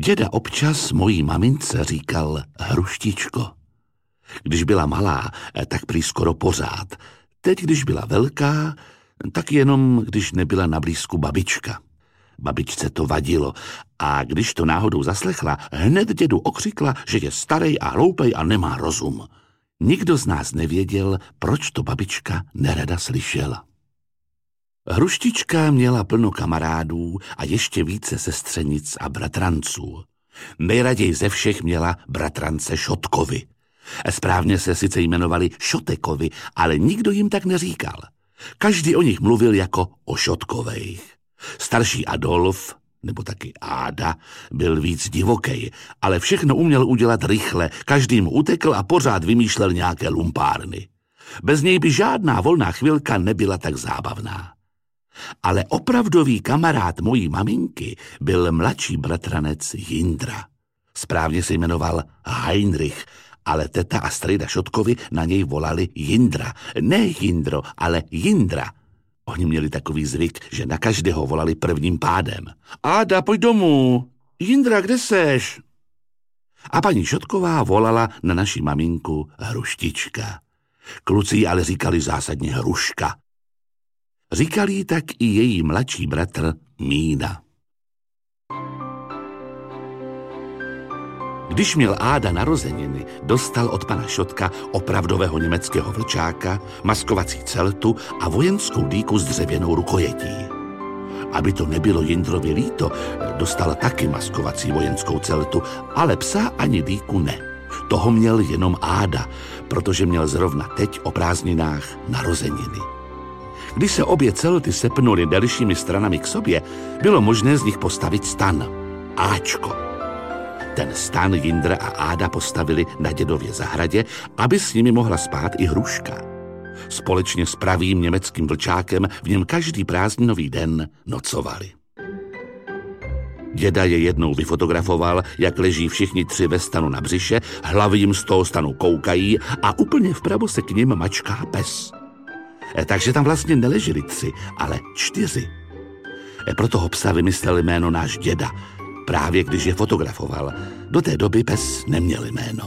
Děda občas mojí mamince říkal Hruštičko. Když byla malá, tak prý skoro pořád. Teď, když byla velká, tak jenom, když nebyla na blízku babička. Babičce to vadilo a když to náhodou zaslechla, hned dědu okřikla, že je starej a hloupej a nemá rozum. Nikdo z nás nevěděl, proč to babička nerada slyšela. Hruštička měla plno kamarádů a ještě více sestřenic a bratranců. Nejraději ze všech měla bratrance Šotkovi. Správně se sice jmenovali Šotekovi, ale nikdo jim tak neříkal. Každý o nich mluvil jako o Šotkovejch. Starší Adolf, nebo taky Áda, byl víc divokej, ale všechno uměl udělat rychle, každý mu utekl a pořád vymýšlel nějaké lumpárny. Bez něj by žádná volná chvilka nebyla tak zábavná. Ale opravdový kamarád mojí maminky byl mladší bratranec Jindra. Správně se jmenoval Heinrich, ale teta a strejda Šotkovi na něj volali Jindra. Ne Jindro, ale Jindra. Oni měli takový zvyk, že na každého volali prvním pádem. Áda, pojď domů. Jindra, kde seš? A paní Šotková volala na naši maminku Hruštička. Kluci jí ale říkali zásadně Hruška. Říkali jí tak i její mladší bratr Mína. Když měl Áda narozeniny, dostal od pana Šotka opravdového německého vlčáka, maskovací celtu a vojenskou dýku s dřevěnou rukojetí. Aby to nebylo Jindrovi líto, dostal taky maskovací vojenskou celtu, ale psa ani dýku ne. Toho měl jenom Áda, protože měl zrovna teď o prázdninách narozeniny. Když se obě celty sepnuly delšími stranami k sobě, bylo možné z nich postavit stan. Áčko. Ten stan Jindra a Áda postavili na dědově zahradě, aby s nimi mohla spát i Hruška. Společně s pravým německým vlčákem v něm každý prázdninový den nocovali. Děda je jednou vyfotografoval, jak leží všichni tři ve stanu na břiše, hlavy jim z toho stanu koukají a úplně vpravo se k nim mačká pes. Takže tam vlastně neleželi 3, ale 4. Pro toho psa vymyslel jméno náš děda, právě když je fotografoval. Do té doby pes neměl jméno.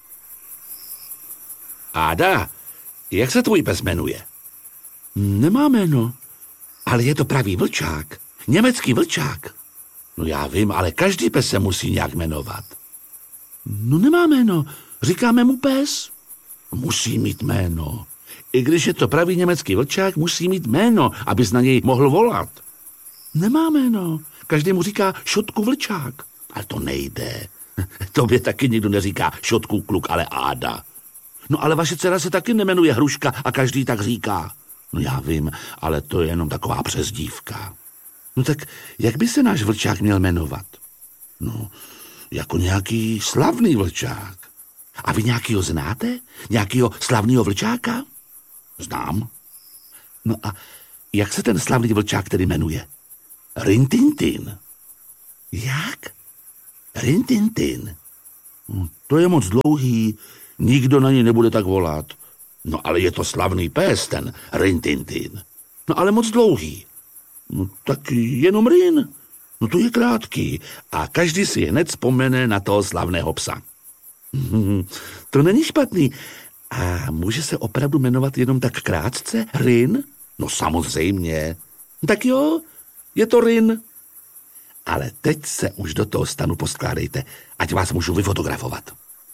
Áda, jak se tvůj pes jmenuje? Nemá jméno, ale je to pravý vlčák, německý vlčák. No já vím, ale každý pes se musí nějak jmenovat. No nemá jméno, říkáme mu pes. Musí mít jméno. I když je to pravý německý vlčák, musí mít jméno, abys na něj mohl volat. Nemá jméno. Každý mu říká Šotku vlčák. Ale to nejde. Tobě taky nikdo neříká Šotku kluk, ale Áda. No ale vaše dcera se taky nemenuje Hruška a každý tak říká. No já vím, ale to je jenom taková přezdívka. No tak jak by se náš vlčák měl jmenovat? No, jako nějaký slavný vlčák. A vy nějakýho znáte? Nějakýho slavného vlčáka? Znám. No a jak se ten slavný vlčák tedy jmenuje? Rintintin. Jak? Rintintin. To je moc dlouhý, nikdo na něj nebude tak volat. No ale je to slavný pes, ten Rintintin. No ale moc dlouhý. No tak jenom Rin. No to je krátký a každý si hned vzpomene na toho slavného psa. To není špatný. A může se opravdu jmenovat jenom tak krátce? Rin? No samozřejmě. Tak jo, je to Rin. Ale teď se už do toho stanu poskládejte, ať vás můžu vyfotografovat.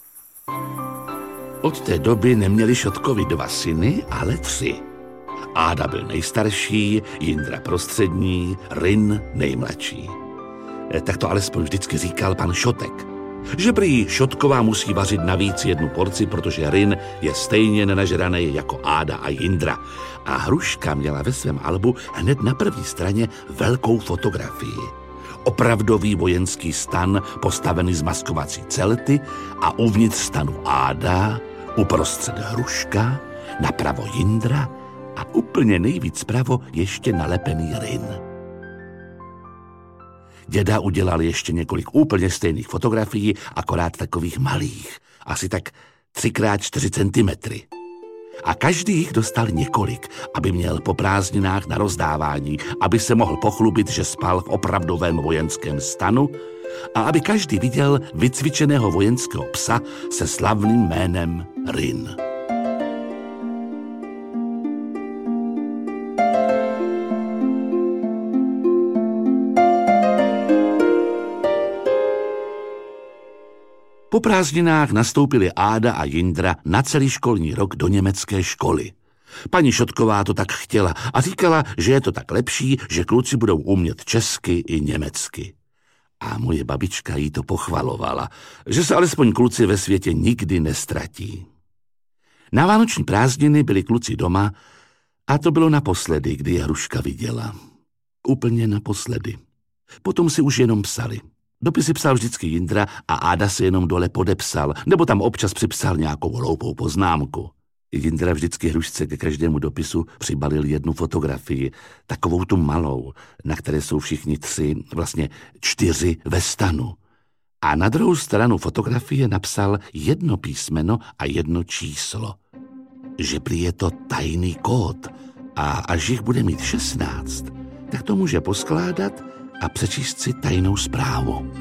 Od té doby neměli Šotkovi 2 syny, ale 3. Áda byl nejstarší, Jindra prostřední, Rin nejmladší. Tak to alespoň vždycky říkal pan Šotek. Že prý Šotková musí vařit navíc 1 porci, protože Rin je stejně nenažraný jako Áda a Jindra. A Hruška měla ve svém albu hned na první straně velkou fotografii. Opravdový vojenský stan postavený z maskovací celty a uvnitř stanu Áda, uprostřed Hruška, napravo Jindra a úplně nejvíc zpravo ještě nalepený Rin. Děda udělal ještě několik úplně stejných fotografií, akorát takových malých, asi tak 3x4 centimetry. A každý jich dostal několik, aby měl po prázdninách na rozdávání, aby se mohl pochlubit, že spal v opravdovém vojenském stanu a aby každý viděl vycvičeného vojenského psa se slavným jménem Rin. Po prázdninách nastoupili Áda a Jindra na celý školní rok do německé školy. Paní Šotková to tak chtěla a říkala, že je to tak lepší, že kluci budou umět česky i německy. A moje babička jí to pochvalovala, že se alespoň kluci ve světě nikdy nestratí. Na vánoční prázdniny byli kluci doma a to bylo naposledy, kdy je Hruška viděla. Úplně naposledy. Potom si už jenom psali. Dopisy psal vždycky Jindra a Áda se jenom dole podepsal, nebo tam občas připsal nějakou hloupou poznámku. Jindra vždycky Hrušce ke každému dopisu přibalil jednu fotografii, takovou tu malou, na které jsou všichni 3, vlastně 4 ve stanu. A na druhou stranu fotografie napsal 1 písmeno a 1 číslo. Že prý je to tajný kód a až jich bude mít 16, tak to může poskládat a přečíst si tajnou zprávu.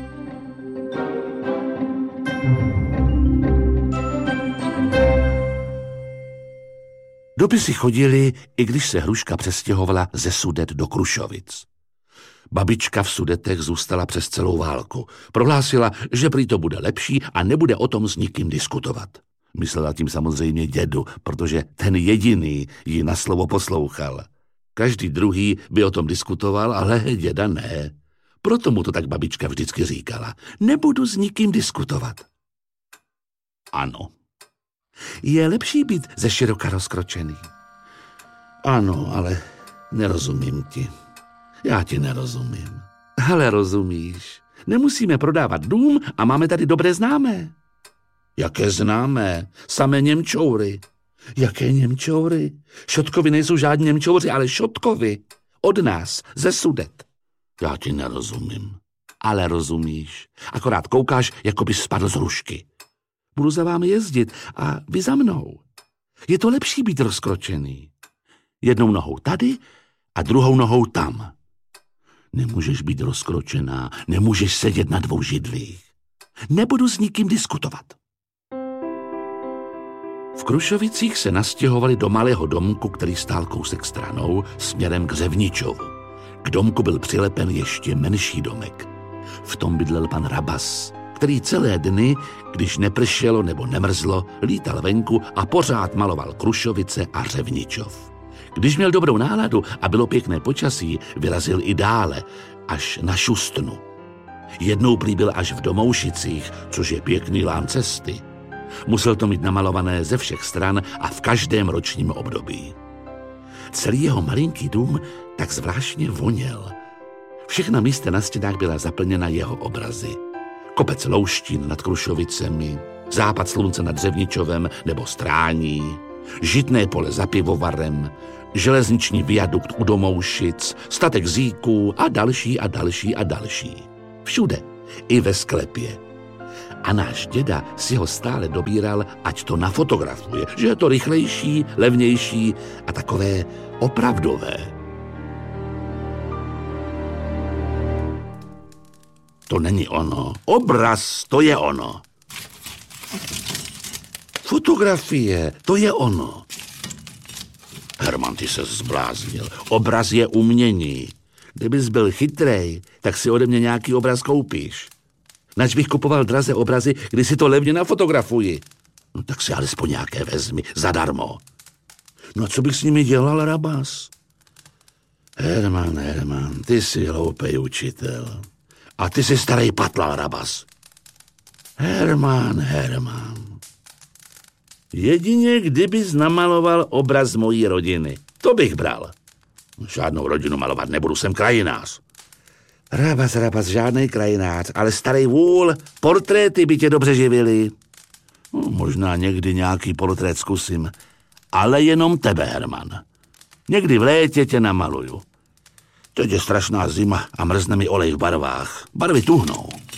Dopisy chodily, i když se Hruška přestěhovala ze Sudet do Krušovic. Babička v Sudetech zůstala přes celou válku. Prohlásila, že prý to bude lepší a nebude o tom s nikým diskutovat. Myslela tím samozřejmě dědu, protože ten jediný ji na slovo poslouchal. Každý druhý by o tom diskutoval, ale děda ne. Proto mu to tak babička vždycky říkala. Nebudu s nikým diskutovat. Ano. Je lepší být ze široka rozkročený. Ano, ale nerozumím ti. Já ti nerozumím. Ale rozumíš. Nemusíme prodávat dům a máme tady dobré známé. Jaké známé? Samé Němčoury. Jaké Němčoury? Šotkovi nejsou žádní Němčouři, ale Šotkovi. Od nás, ze Sudet. Já ti nerozumím. Ale rozumíš. Akorát koukáš, jako by spadl z rušky. Budu za vámi jezdit a vy za mnou. Je to lepší být rozkročený. Jednou nohou tady a druhou nohou tam. Nemůžeš být rozkročená, nemůžeš sedět na 2 židlích. Nebudu s nikým diskutovat. V Krušovicích se nastěhovali do malého domku, který stál kousek stranou, směrem k Řevničovu. K domku byl přilepen ještě menší domek. V tom bydlel pan Rabas, který celé dny, když nepršelo nebo nemrzlo, lítal venku a pořád maloval Krušovice a Řevničov. Když měl dobrou náladu a bylo pěkné počasí, vyrazil i dále, až na Šustnu. Jednou prý byl až v Domoušicích, což je pěkný lán cesty. Musel to mít namalované ze všech stran a v každém ročním období. Celý jeho malinký dům tak zvláštně voněl. Všechna místa na stěnách byla zaplněna jeho obrazy. Kopec Louštín nad Krušovicemi, západ slunce nad Řevničovem nebo Strání, žitné pole za pivovarem, železniční viadukt u Domoušic, statek Zíků a další a další a další. Všude, i ve sklepě. A náš děda si ho stále dobíral, ať to nafotografuje, že je to rychlejší, levnější a takové opravdové. To není ono. Obraz, to je ono. Fotografie, to je ono. Herman, ty se zbláznil. Obraz je umění. Kdybys byl chytrej, tak si ode mě nějaký obraz koupíš. Nač bych kupoval draze obrazy, když si to levně nafotografuji. No tak si alespoň nějaké vezmi, zadarmo. No a co bych s nimi dělal, Rabas? Herman, ty jsi hloupej učitel. A ty jsi starý patlal, Rabas. Herman. Jedině kdybys namaloval obraz mojí rodiny. To bych bral. Žádnou rodinu malovat nebudu, jsem krajinář. Rabas, žádnej krajinář, ale starý vůl, portréty by tě dobře živily. No, možná někdy nějaký portrét zkusím, ale jenom tebe, Herman. Někdy v létě tě namaluju. Teď je strašná zima a mrzne mi olej v barvách. Barvy tuhnou.